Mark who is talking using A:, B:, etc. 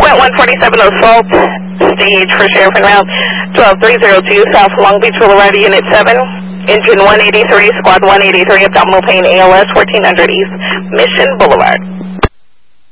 A: at 147 Assault Stage for Sheriff and Route 12302 South Long Beach Boulevard, Unit 7. Engine 183, Squad 183, abdominal pain, ALS 1400 East Mission Boulevard.